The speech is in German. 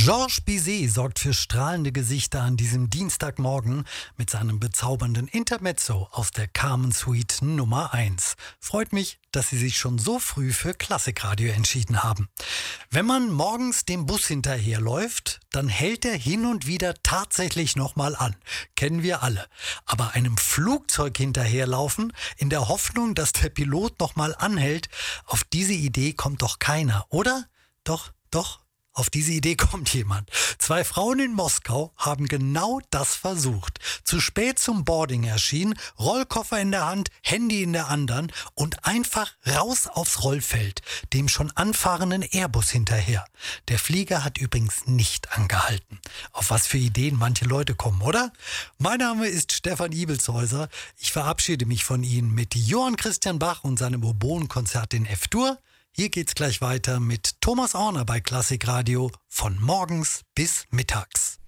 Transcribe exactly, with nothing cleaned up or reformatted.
Georges Bizet sorgt für strahlende Gesichter an diesem Dienstagmorgen mit seinem bezaubernden Intermezzo aus der Carmen Suite Nummer eins. Freut mich, dass Sie sich schon so früh für Klassikradio entschieden haben. Wenn man morgens dem Bus hinterherläuft, dann hält er hin und wieder tatsächlich nochmal an. Kennen wir alle. Aber einem Flugzeug hinterherlaufen, in der Hoffnung, dass der Pilot nochmal anhält, auf diese Idee kommt doch keiner, oder? Doch, doch. Auf diese Idee kommt jemand. Zwei Frauen in Moskau haben genau das versucht. Zu spät zum Boarding erschienen, Rollkoffer in der Hand, Handy in der anderen und einfach raus aufs Rollfeld, dem schon anfahrenden Airbus hinterher. Der Flieger hat übrigens nicht angehalten. Auf was für Ideen manche Leute kommen, oder? Mein Name ist Stefan Ibelshäuser. Ich verabschiede mich von Ihnen mit Johann Christian Bach und seinem Oboenkonzert in F-Dur. Hier geht's gleich weiter mit Thomas Orner bei Klassikradio von morgens bis mittags.